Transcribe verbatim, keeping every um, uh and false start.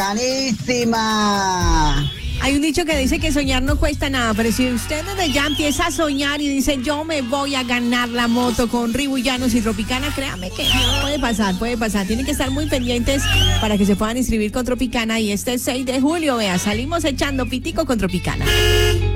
bacanísima. Hay un dicho que dice que soñar no cuesta nada, pero si usted desde ya empieza a soñar y dice yo me voy a ganar la moto con Ribu Llanos y Tropicana, créame que puede pasar, puede pasar. Tienen que estar muy pendientes para que se puedan inscribir con Tropicana y este seis de julio, vea, salimos echando pitico con Tropicana.